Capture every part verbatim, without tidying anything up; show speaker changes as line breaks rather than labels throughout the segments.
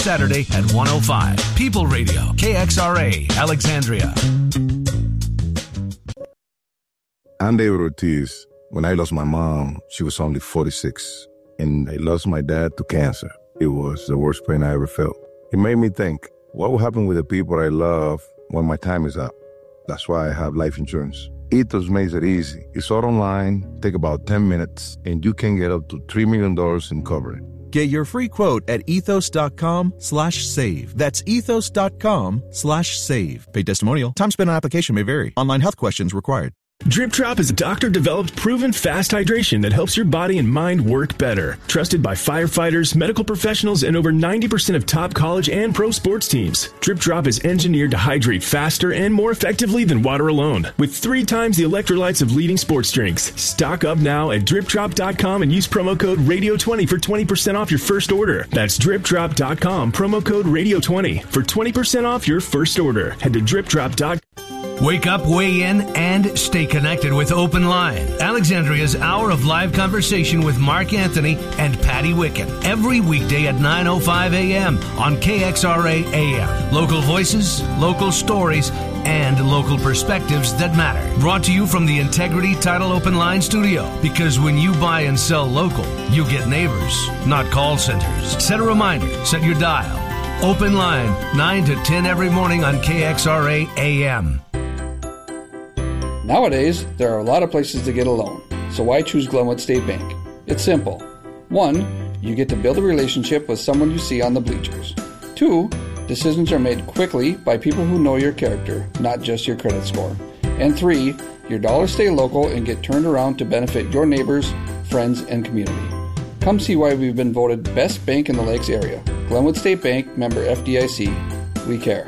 Saturday at one oh five. People Radio, K X R A, Alexandria.
I'm David Ortiz. When I lost my mom, she was only forty-six. And I lost my dad to cancer. It was the worst pain I ever felt. It made me think, what will happen with the people I love when my time is up? That's why I have life insurance. Ethos makes it easy. It's all online, take about ten minutes, and you can get up to three million dollars in coverage.
Get your free quote at ethos.com slash save. That's ethos.com slash save. Paid testimonial. Time spent on application may vary. Online health questions required.
Drip Drop is a doctor-developed, proven fast hydration that helps your body and mind work better. Trusted by firefighters, medical professionals, and over ninety percent of top college and pro sports teams. Drip Drop is engineered to hydrate faster and more effectively than water alone, with three times the electrolytes of leading sports drinks. Stock up now at drip drop dot com and use promo code radio twenty for twenty percent off your first order. That's drip drop dot com, promo code radio twenty for twenty percent off your first order. Head to drip drop dot com.
Wake up, weigh in, and stay connected with Open Line. Alexandria's hour of live conversation with Mark Anthony and Patty Wicken. Every weekday at nine oh five a.m. on K X R A A M. Local voices, local stories, and local perspectives that matter. Brought to you from the Integrity Title Open Line studio. Because when you buy and sell local, you get neighbors, not call centers. Set a reminder. Set your dial. Open Line, nine to ten every morning on K X R A A M.
Nowadays, there are a lot of places to get a loan, so why choose Glenwood State Bank? It's simple. One, you get to build a relationship with someone you see on the bleachers. Two, decisions are made quickly by people who know your character, not just your credit score. And three, your dollars stay local and get turned around to benefit your neighbors, friends, and community. Come see why we've been voted best bank in the Lakes area. Glenwood State Bank, member F D I C. We care.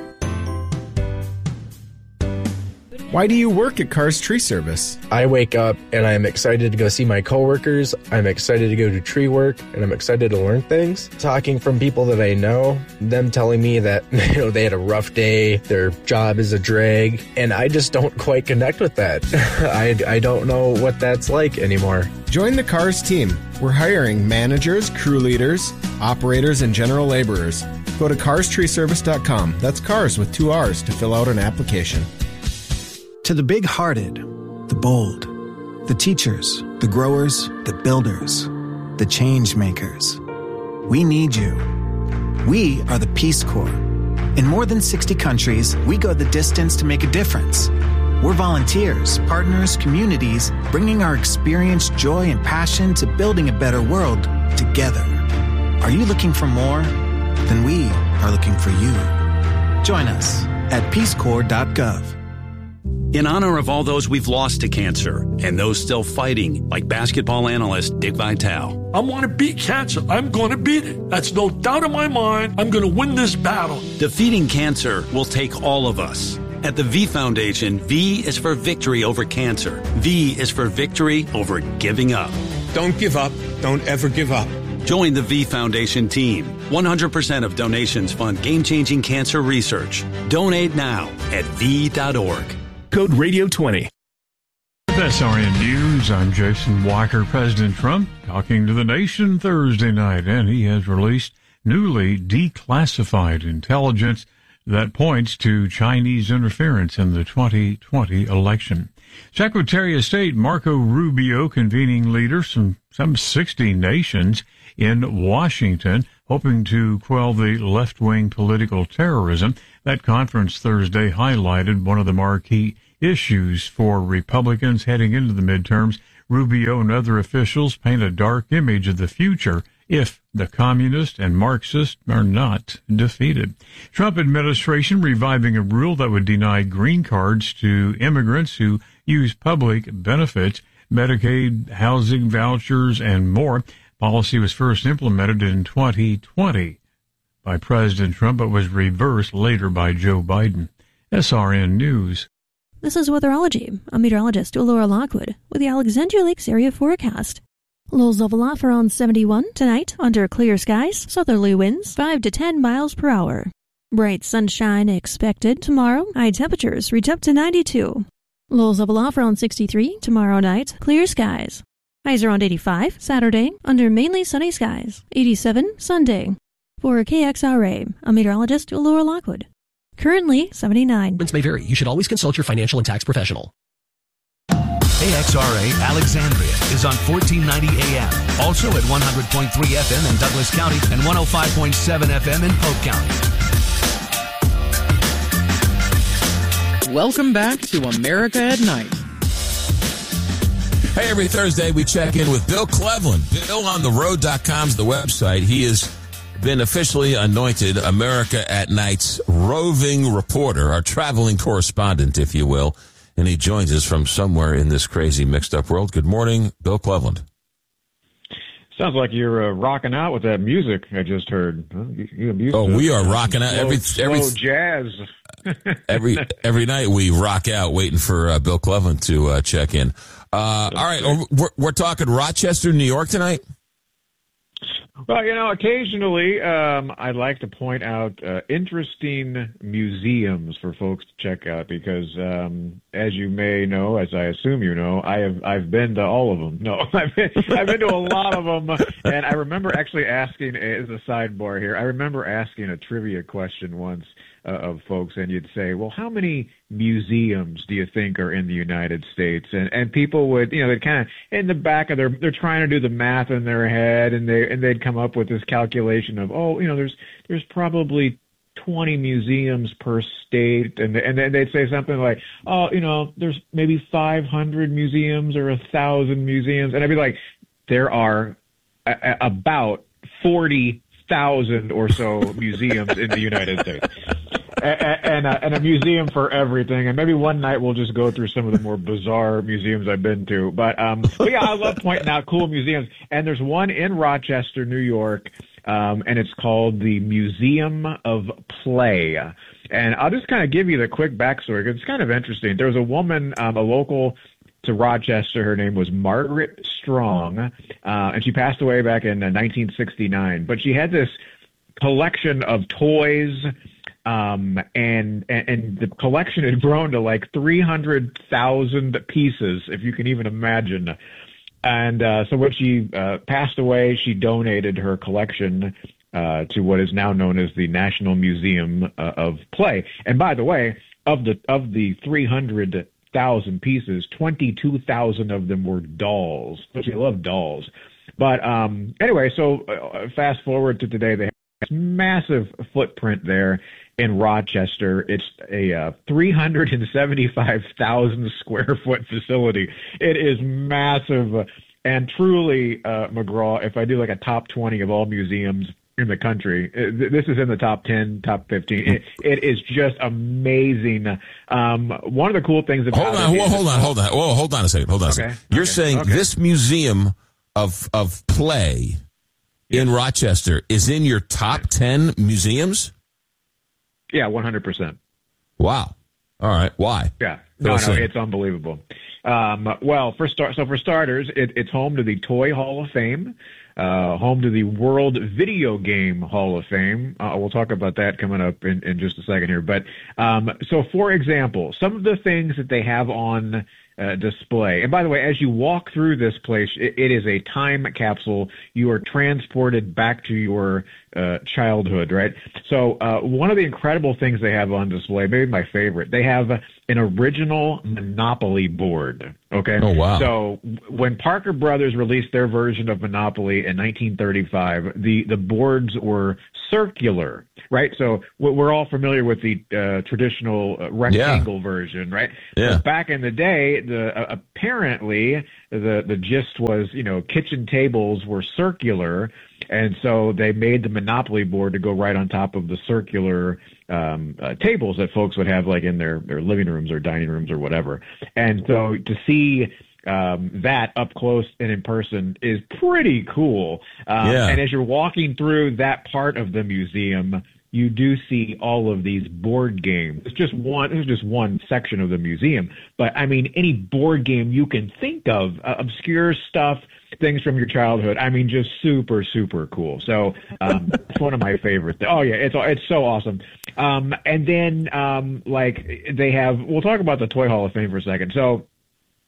Why do you work at Cars Tree Service?
I wake up and I'm excited to go see my coworkers. I'm excited to go do tree work, and I'm excited to learn things. Talking from people that I know, them telling me that, you know, they had a rough day, their job is a drag, and I just don't quite connect with that. I, I don't know what that's like anymore.
Join the Cars team. We're hiring managers, crew leaders, operators, and general laborers. Go to cars tree service dot com. That's cars with two R's to fill out an application.
To the big-hearted, the bold, the teachers, the growers, the builders, the change makers, we need you. We are the Peace Corps. In more than sixty countries, we go the distance to make a difference. We're volunteers, partners, communities, bringing our experience, joy, and passion to building a better world together. Are you looking for more? Then we are looking for you. Join us at peace corps dot gov.
In honor of all those we've lost to cancer and those still fighting, like basketball analyst Dick Vitale.
I want to beat cancer. I'm going to beat it. That's no doubt in my mind. I'm going to win this battle.
Defeating cancer will take all of us. At the V Foundation, V is for victory over cancer. V is for victory over giving up.
Don't give up. Don't ever give up.
Join the V Foundation team. one hundred percent of donations fund game-changing cancer research. Donate now at V dot org.
Code radio twenty.
S R N News, I'm Jason Walker. President Trump talking to the nation Thursday night, and he has released newly declassified intelligence that points to Chinese interference in the twenty twenty election. Secretary of State Marco Rubio convening leaders from some sixty nations in Washington, hoping to quell the left-wing political terrorism. That conference Thursday highlighted one of the marquee issues for Republicans heading into the midterms. Rubio and other officials paint a dark image of the future if the communists and Marxists are not defeated. Trump administration reviving a rule that would deny green cards to immigrants who use public benefits, Medicaid, housing vouchers, and more. Policy was first implemented in twenty twenty by President Trump, but was reversed later by Joe Biden. S R N News.
This is Weatherology. I'm meteorologist Laura Lockwood with the Alexandria Lakes area forecast. Lows level off around seventy-one tonight under clear skies, southerly winds five to ten miles per hour. Bright sunshine expected tomorrow. High temperatures reach up to ninety-two. Lows level off around sixty-three tomorrow night, clear skies. Highs around eighty-five Saturday under mainly sunny skies. eighty-seven Sunday. For K X R A, I'm meteorologist Laura Lockwood. Currently seventy-nine.
May vary. You should always consult your financial and tax professional.
K X R A Alexandria is on fourteen ninety A M. Also at one hundred point three F M in Douglas County and one oh five point seven F M in Polk County.
Welcome back to America at Night.
Hey, every Thursday we check in with Bill Cleveland. Bill on the road dot com is the website. He has been officially anointed America at Night's roving reporter, our traveling correspondent, if you will. And he joins us from somewhere in this crazy mixed-up world. Good morning, Bill Cleveland.
Sounds like you're uh, rocking out with that music I just heard. Huh? You, you
oh, we are rocking out
slow,
every every
slow jazz.
every every night we rock out, waiting for uh, Bill Cleveland to uh, check in. Uh, all right, we're, we're talking Rochester, New York tonight.
Well, you know, occasionally um, I'd like to point out uh, interesting museums for folks to check out because, um, as you may know, as I assume you know, I have I've been to all of them. No, I've been, I've been to a lot of them, and I remember actually asking, as a sidebar here, I remember asking a trivia question once uh, of folks, and you'd say, "Well, how many museums do you think are in the United States?" And and people would, you know, they'd kind of in the back of their, they're trying to do the math in their head, and they and they'd come up with this calculation of, oh, you know, there's there's probably twenty museums per state, and and then they'd say something like, oh, you know, there's maybe five hundred museums or a thousand museums, and I'd be like, there are a, a, about forty thousand or so museums in the United States. And a, and a museum for everything. And maybe one night we'll just go through some of the more bizarre museums I've been to. But, um, but yeah, I love pointing out cool museums. And there's one in Rochester, New York, um, and it's called the Museum of Play. And I'll just kind of give you the quick backstory because it's kind of interesting. There was a woman, um, a local to Rochester. Her name was Margaret Strong, uh, and she passed away back in uh, nineteen sixty-nine. But she had this collection of toys. Um, and, and, and the collection had grown to like three hundred thousand pieces, if you can even imagine. And, uh, so when she, uh, passed away, she donated her collection, uh, to what is now known as the National Museum uh, of Play. And by the way, of the, of the three hundred thousand pieces, twenty-two thousand of them were dolls. She loved dolls. But, um, anyway, so uh, fast forward to today, they have this massive footprint there in Rochester. It's a uh, three hundred seventy-five thousand square foot facility. It is massive. And truly, uh, McGraw, if I do like a top twenty of all museums in the country, it, this is in the top ten, top fifteen. It, it is just amazing. Um, one of the cool things about
hold on,
it
whoa, hold on, hold on, whoa, hold on a second, hold on a
okay.
second. You're
okay.
saying
okay.
this museum of of play in Rochester is in your top ten museums?
Yeah, one hundred percent.
Wow. All right. Why?
Yeah. No, no, it's unbelievable. Um, well, for start, so for starters, it, it's home to the Toy Hall of Fame, uh, home to the World Video Game Hall of Fame. Uh, we'll talk about that coming up in, in just a second here. But um, so, for example, some of the things that they have on uh, display. And by the way, as you walk through this place, it, it is a time capsule. You are transported back to your uh, childhood, right? So uh, one of the incredible things they have on display, maybe my favorite, they have an original Monopoly board. Okay.
Oh, wow.
So when Parker Brothers released their version of Monopoly in nineteen thirty-five, the, the boards were circular, right? So we're all familiar with the uh, traditional uh, rectangle yeah. version, right?
Yeah.
But back in the day, the uh, apparently the the gist was, you know, kitchen tables were circular, and so they made the Monopoly board to go right on top of the circular um, uh, tables that folks would have like in their, their living rooms or dining rooms or whatever. And so to see um, that up close and in person is pretty cool. Um,
yeah.
And as you're walking through that part of the museum, you do see all of these board games. It's just one, it's just one section of the museum. But I mean, any board game you can think of, uh, obscure stuff, things from your childhood. I mean, just super, super cool. So um, it's one of my favorites. Oh yeah, it's it's so awesome. Um, and then um, like they have, we'll talk about the Toy Hall of Fame for a second. So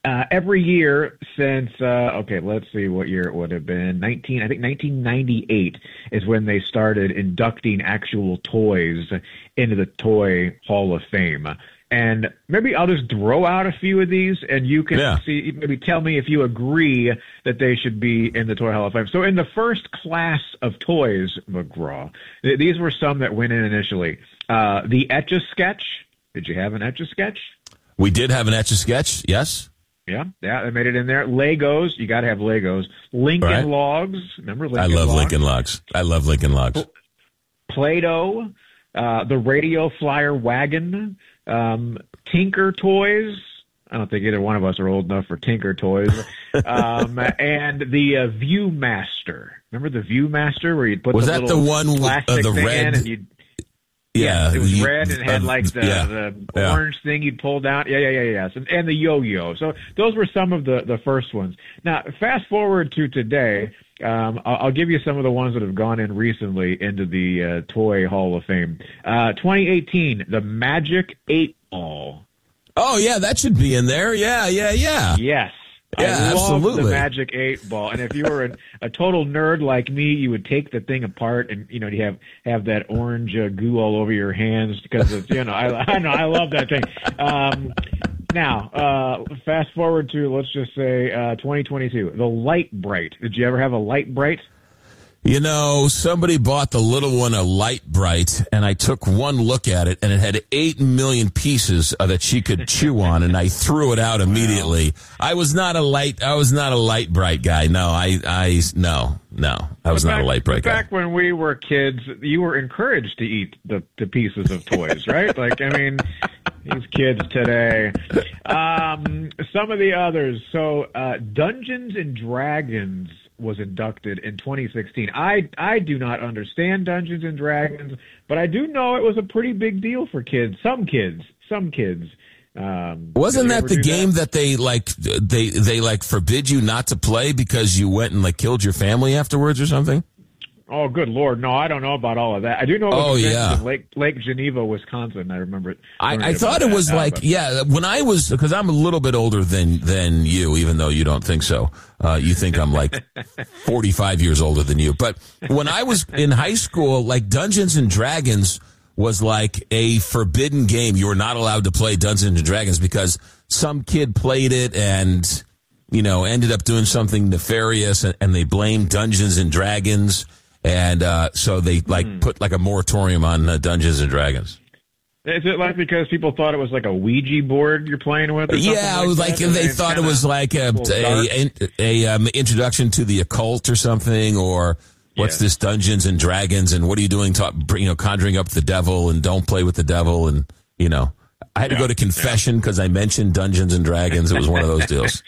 uh, every year since, uh, okay, let's see what year it would have been. nineteen, I think nineteen ninety-eight is when they started inducting actual toys into the Toy Hall of Fame. And maybe I'll just throw out a few of these, and you can yeah. see, maybe tell me if you agree that they should be in the Toy Hall of Fame. So in the first class of toys, McGraw, th- these were some that went in initially. Uh, the Etch-a-Sketch. Did you have an Etch-a-Sketch?
We did have an Etch-a-Sketch, yes.
Yeah, yeah, they made it in there. Legos, you got to have Legos. Lincoln right. Logs. Remember Lincoln
I love
Logs?
Lincoln Logs. I love Lincoln Logs.
Play-Doh, uh, the Radio Flyer Wagon. Um, Tinker Toys. I don't think either one of us are old enough for Tinker Toys. Um, and the uh, Viewmaster. Remember the Viewmaster where you'd put
was
the
that
little
the one with
plastic
uh, the
thing
red?
in and you'd,
yeah,
yeah, it was
you,
red and it had
uh,
like the,
yeah,
the
yeah.
orange thing you'd pull down. Yeah, yeah, yeah, yeah. And, and the yo-yo. So those were some of the, the first ones. Now, fast forward to today. Um, I'll, I'll give you some of the ones that have gone in recently into the uh, Toy Hall of Fame. Uh, twenty eighteen, the Magic eight Ball.
Oh, yeah, that should be in there. Yeah, yeah, yeah.
Yes.
Yeah,
I love
absolutely.
the Magic eight Ball. And if you were a, a total nerd like me, you would take the thing apart and, you know, you have, have that orange uh, goo all over your hands because it's, you know, I, I know, I love that thing. Um, now, uh, fast forward to, let's just say, uh, twenty twenty-two, the Light Bright. Did you ever have a Light Bright?
You know, somebody bought the little one a Light Bright, and I took one look at it, and it had eight million pieces uh, that she could chew on, and I threw it out immediately. Wow. I was not a light. I was not a Light Bright guy. No, I, I, no, no, I was
but
not
back,
a Light Bright guy.
Back when we were kids, you were encouraged to eat the, the pieces of toys, right? Like, I mean, these kids today. Um, some of the others. So, uh, Dungeons and Dragons was inducted in twenty sixteen. I I do not understand Dungeons and Dragons, but I do know it was a pretty big deal for kids. Some kids, some kids. Um,
Wasn't that the game that? that they like they they like forbid you not to play because you went and like killed your family afterwards or something?
Oh, good Lord. No, I don't know about all of that. I do know about
oh, yeah.
in Lake, Lake Geneva, Wisconsin. I remember it.
I, I thought it was that, like, uh, yeah, when I was, because I'm a little bit older than, than you, even though you don't think so. Uh, you think I'm like forty-five years older than you. But when I was in high school, like Dungeons and Dragons was like a forbidden game. You were not allowed to play Dungeons and Dragons because some kid played it and, you know, ended up doing something nefarious and, and they blamed Dungeons and Dragons. And uh, so they like mm. put like a moratorium on uh, Dungeons and Dragons.
Is it like because people thought it was like a Ouija board you're playing with? Or
yeah, it was like, like they thought it was like a a, a, a um, introduction to the occult or something, or what's yeah. this Dungeons and Dragons, and what are you doing? Talk, you know, conjuring up the devil, and don't play with the devil, and you know, I had yeah. to go to confession because yeah. I mentioned Dungeons and Dragons. It was one of those deals.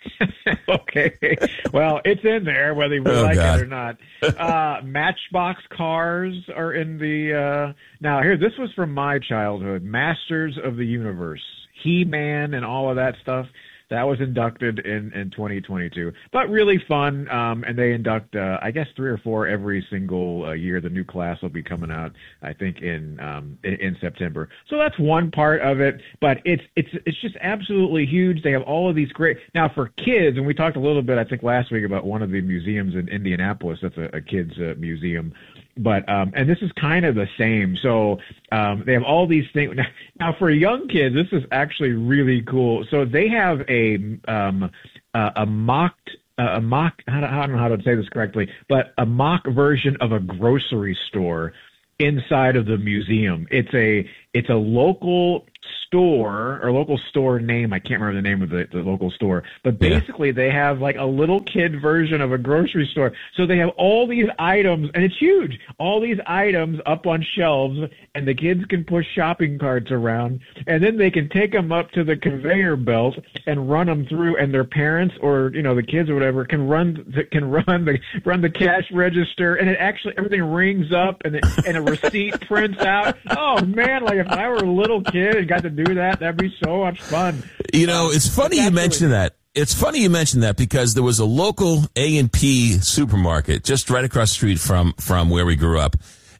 Okay. Well, it's in there, whether you oh, like
God.
it or not. Uh, Matchbox cars are in the, uh, now here, this was from my childhood. Masters of the Universe, He-Man and all of that stuff. That was inducted in, in twenty twenty-two, but really fun. Um, and they induct, uh, I guess, three or four every single uh, year. The new class will be coming out, I think, in, um, in in September. So that's one part of it. But it's it's it's just absolutely huge. They have all of these great now for kids. And we talked a little bit, I think, last week about one of the museums in Indianapolis. That's a, a kids uh, museum. But, um, and this is kind of the same. So, um, they have all these things. Now, now for young kids, this is actually really cool. So they have a, um, uh, a mocked, uh, a mock, I don't know how to say this correctly, but a mock version of a grocery store inside of the museum. It's a, it's a local store or local store name. I can't remember the name of the, the local store, but basically yeah. they have like a little kid version of a grocery store. So they have all these items and it's huge, all these items up on shelves and the kids can push shopping carts around and then they can take them up to the conveyor belt and run them through and their parents or, you know, the kids or whatever can run, can run the, run the cash register and it actually, everything rings up and, it, and a receipt prints out. Oh man, like if I were a little kid and got to do that, that'd be so much fun.
You know, it's funny you mention that. It's funny you mentioned that because there was a local A and P supermarket just right across the street from, from where we grew up.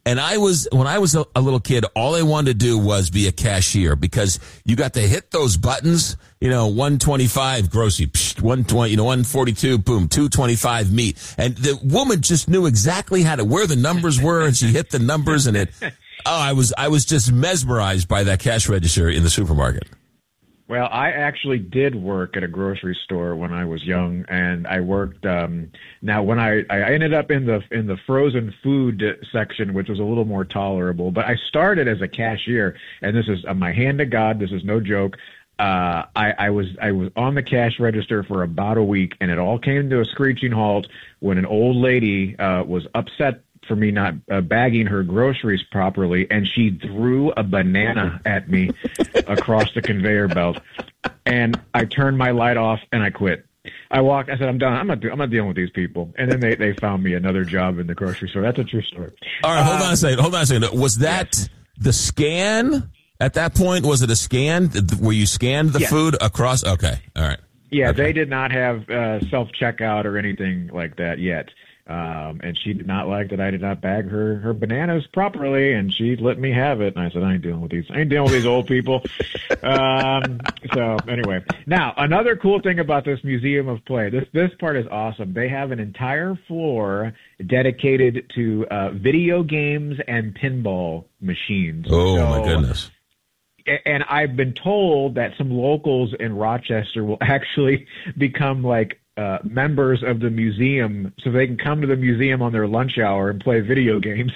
And I was, when I was a, a little kid, all I wanted to do was be a cashier because you got to hit those buttons, you know, one twenty-five grocery, psh, one twenty, you know, one forty-two, boom, two twenty-five meat. And the woman just knew exactly how to, where the numbers were, and she hit the numbers, and it, oh, I was, I was just mesmerized by that cash register in the supermarket.
Well, I actually did work at a grocery store when I was young, and I worked. Um, now, when I, I ended up in the in the frozen food section, which was a little more tolerable, but I started as a cashier, and this is uh, my hand to God. This is no joke. Uh, I, I was I was on the cash register for about a week, and it all came to a screeching halt when an old lady uh, was upset for me not uh, bagging her groceries properly, and she threw a banana at me across the conveyor belt, and I turned my light off and I quit. I walked. I said, "I'm done. I'm not. I'm not dealing with these people." And then they, they found me another job in the grocery store. That's a true story.
All right, hold
um,
on a second. Hold on a second. Was that
yes.
the scan at that point? Was it a scan where you scanned the
yes.
food across? Okay, all right.
Yeah,
okay.
They did not have uh, self checkout or anything like that yet. Um, and she did not like that I did not bag her, her bananas properly, and she let me have it. And I said, I ain't dealing with these. I ain't dealing with these old people. Um, so anyway, now another cool thing about this Museum of Play, this, this part is awesome. They have an entire floor dedicated to, uh, video games and pinball machines.
Oh
so,
my goodness.
And I've been told that some locals in Rochester will actually become like, Uh, members of the museum, so they can come to the museum on their lunch hour and play video games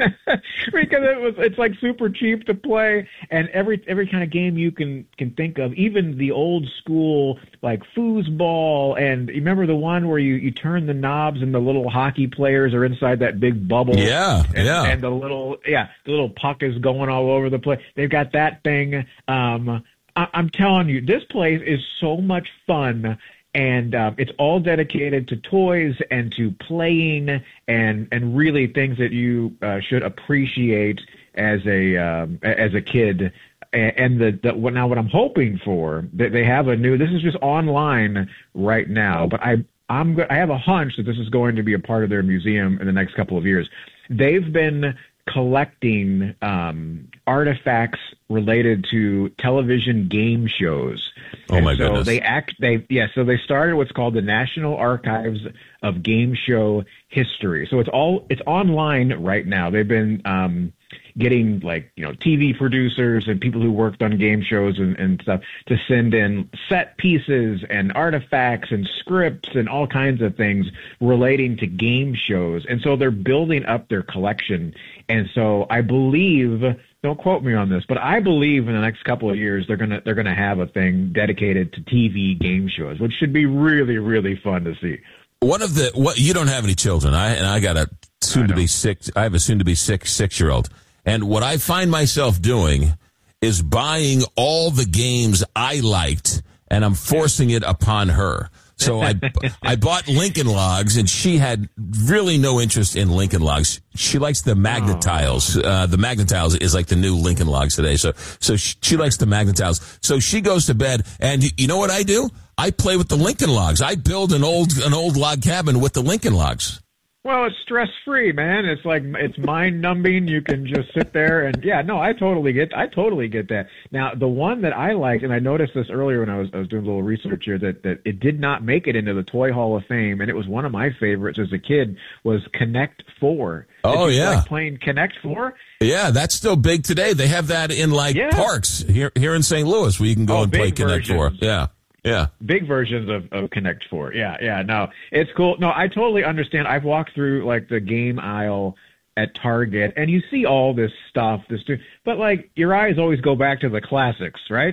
because it was it's like super cheap to play, and every every kind of game you can can think of, even the old school like foosball, and you remember the one where you you turn the knobs and the little hockey players are inside that big bubble,
yeah,
and,
yeah,
and the little yeah the little puck is going all over the place. They've got that thing. Um, I, I'm telling you, this place is so much fun. And um, it's all dedicated to toys and to playing and and really things that you uh, should appreciate as a um, as a kid. And the, the what now what I'm hoping for, that they have a new. This is just online right now, but I I'm I have a hunch that this is going to be a part of their museum in the next couple of years. They've been collecting um, artifacts related to television game shows.
Oh
and
my
so
goodness!
They act. They yeah. So they started what's called the National Archives of Game Show History. So it's all it's online right now. They've been um, getting like you know T V producers and people who worked on game shows and, and stuff to send in set pieces and artifacts and scripts and all kinds of things relating to game shows. And so they're building up their collection. And so I believe, don't quote me on this, but I believe in the next couple of years they're gonna they're gonna have a thing dedicated to T V game shows, which should be really really fun to see.
One of the what you don't have any children, I and I got a soon to be six. I have a soon to be six six year old, and what I find myself doing is buying all the games I liked, and I'm forcing it upon her. So I, I bought Lincoln Logs, and she had really no interest in Lincoln Logs. She likes the Magnet Tiles. Uh, the Magnet Tiles is like the new Lincoln Logs today. So, so she, she likes the Magnet Tiles. So she goes to bed, and you know what I do? I play with the Lincoln Logs. I build an old, an old log cabin with the Lincoln Logs.
Well, it's stress-free, man. It's like, it's mind-numbing. You can just sit there and, yeah, no, I totally get, I totally get that. Now, the one that I liked, and I noticed this earlier when I was, I was doing a little research here, that, that it did not make it into the Toy Hall of Fame, and it was one of my favorites as a kid, was Connect Four.
Oh,
Did you
yeah.
like playing Connect Four?
Yeah, that's still big today. They have that in, like,
yeah.
parks here, here in Saint Louis where you can go
oh,
and play Connect
versions.
Four. Yeah. Yeah.
Big versions of, of Connect Four. Yeah, yeah. No, it's cool. No, I totally understand. I've walked through like the game aisle at Target, and you see all this stuff, this, but like your eyes always go back to the classics, right?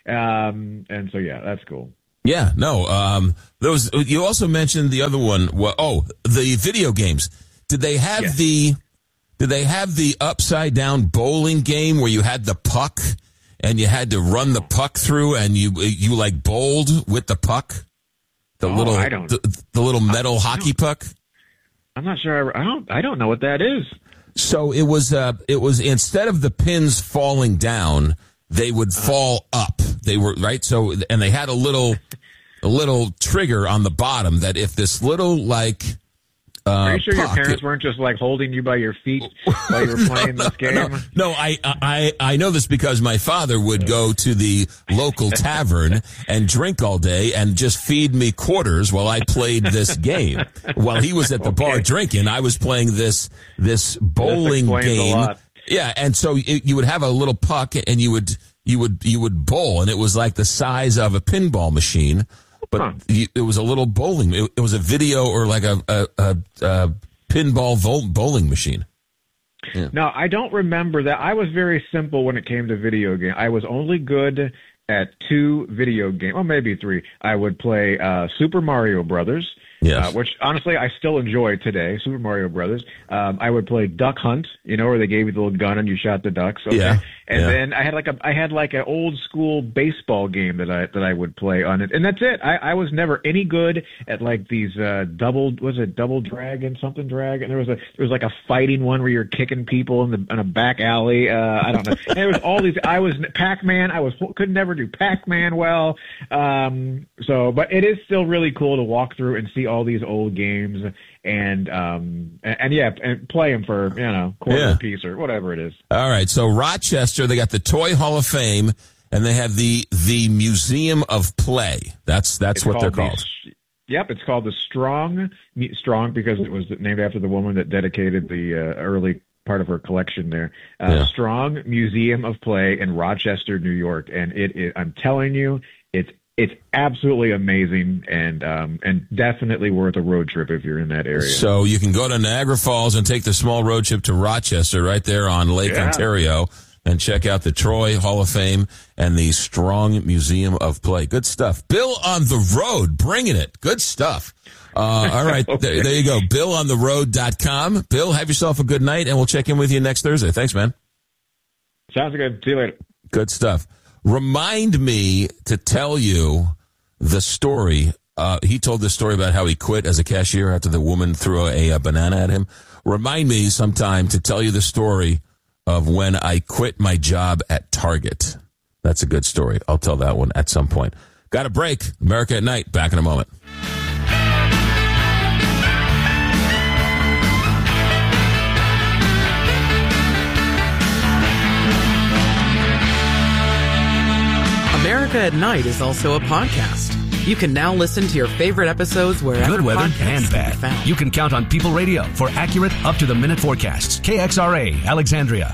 Um, and so yeah, that's cool.
Yeah. No. Um, those. You also mentioned the other one. Well, oh, the video games. Did they have
yes.
the? Did they have the upside down bowling game where you had the puck? And you had to run the puck through, and you you like bowled with the puck, the
oh,
little
I don't,
the, the little metal hockey puck.
I'm not sure. I, I don't. I don't know what that is.
So it was. Uh, it was instead of the pins falling down, they would uh, fall up. They were right. So and they had a little a little trigger on the bottom that if this little like uh,
Are you sure
puck.
your parents weren't just like holding you by your feet while you were playing this game?
No, no I, I I know this because my father would go to the local tavern and drink all day and just feed me quarters while I played this game. While he was at the okay. bar drinking, I was playing this this bowling
this
game.
A lot.
Yeah, and so it, you would have a little puck and you would you would you would bowl, and it was like the size of a pinball machine. But huh. it was a little bowling. It, it was a video or like a, a, a, a pinball vo- bowling machine.
Yeah. No, I don't remember that. I was very simple when it came to video game. I was only good at two video games, well, maybe three. I would play uh, Super Mario Brothers,
yes.
uh, which honestly I still enjoy today. Super Mario Brothers. Um, I would play Duck Hunt, you know, where they gave you the little gun and you shot the ducks. Okay?
Yeah.
And
yeah.
then I had like a I had like an old school baseball game that I that I would play on it, and that's it. I, I was never any good at like these uh, double was it double dragon something drag, and there was a there was like a fighting one where you're kicking people in the in a back alley. Uh, I don't know. And there was all these. I was Pac-Man. I was could never do Pac-Man well. Um, so, but it is still really cool to walk through and see all these old games. And, um, and, and yeah, and play them for, you know, quarter
yeah.
piece or whatever it is.
All right. So Rochester, they got the Toy Hall of Fame and they have the, the Museum of Play. That's, that's
it's
what they're
the,
called.
Yep. It's called the Strong, Strong because it was named after the woman that dedicated the uh, early part of her collection there. Uh,
yeah.
Strong Museum of Play in Rochester, New York. And it, it I'm telling you, it's, It's absolutely amazing and um, and definitely worth a road trip if you're in that area.
So you can go to Niagara Falls and take the small road trip to Rochester right there on Lake
yeah.
Ontario and check out the Troy Hall of Fame and the Strong Museum of Play. Good stuff. Bill on the Road, bringing it. Good stuff. Uh, all right, okay. there, there you go. bill on the road dot com. Bill, have yourself a good night, and we'll check in with you next Thursday. Thanks, man.
Sounds good. See you later.
Good stuff. Remind me to tell you the story. Uh, he told this story about how he quit as a cashier after the woman threw a, a banana at him. Remind me sometime to tell you the story of when I quit my job at Target. That's a good story. I'll tell that one at some point. Got a break. America at Night. Back in a moment.
America at Night is also a podcast. You can now listen to your favorite episodes wherever
Good weather
podcasts
and bad.
can be found.
You can count on People Radio for accurate, up-to-the-minute forecasts. K X R A, Alexandria.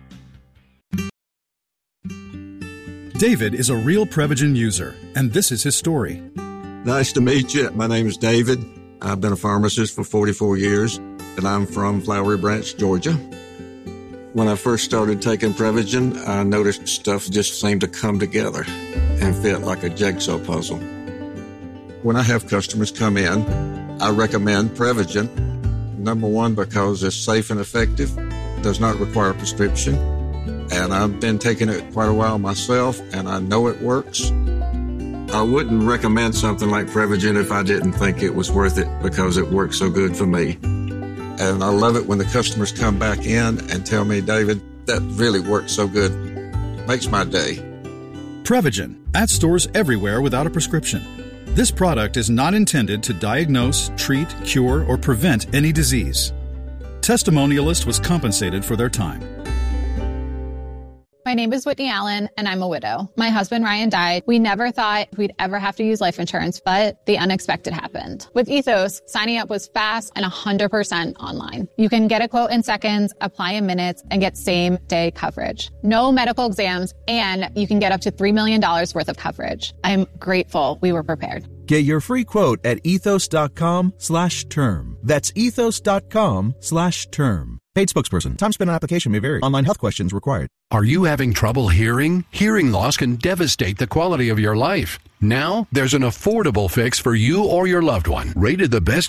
David is a real Prevagen user, and this is his story.
Nice to meet you. My name is David. I've been a pharmacist for forty-four years, and I'm from Flowery Branch, Georgia. When I first started taking Prevagen, I noticed stuff just seemed to come together and fit like a jigsaw puzzle. When I have customers come in, I recommend Prevagen. Number one, because it's safe and effective, does not require a prescription, and I've been taking it quite a while myself, and I know it works. I wouldn't recommend something like Prevagen if I didn't think it was worth it because it works so good for me. And I love it when the customers come back in and tell me, David, that really works so good. Makes my day.
Prevagen, at stores everywhere without a prescription. This product is not intended to diagnose, treat, cure, or prevent any disease. Testimonialist was compensated for their time.
My name is Whitney Allen, and I'm a widow. My husband, Ryan, died. We never thought we'd ever have to use life insurance, but the unexpected happened. With Ethos, signing up was fast and one hundred percent online. You can get a quote in seconds, apply in minutes, and get same-day coverage. No medical exams, and you can get up to three million dollars worth of coverage. I'm grateful we were prepared.
Get your free quote at ethos.com slash term. That's ethos.com slash term. Paid spokesperson. Time spent on application may vary. Online health questions required.
Are you having trouble hearing? Hearing loss can devastate the quality of your life. Now, there's an affordable fix for you or your loved one. Rated the best